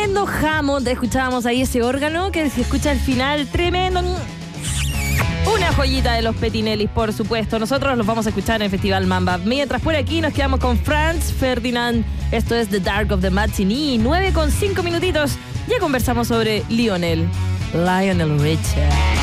Tremendo Hammond. Escuchábamos ahí ese órgano que se escucha al final. Tremendo. Una joyita de los Petinellis, por supuesto. Nosotros los vamos a escuchar en el Festival Mamba. Mientras por aquí nos quedamos con Franz Ferdinand. Esto es The Dark of the Matinee. 9:05 minutitos. Ya conversamos sobre Lionel Richie.